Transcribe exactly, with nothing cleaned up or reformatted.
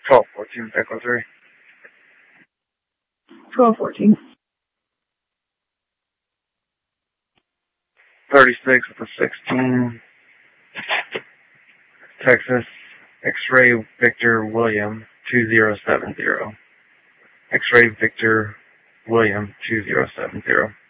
twelve fourteen, Echo three. twelve fourteen. thirty-six with a sixteen. Texas, X-Ray Victor William, two zero seven zero. X-Ray Victor William, two zero seven zero.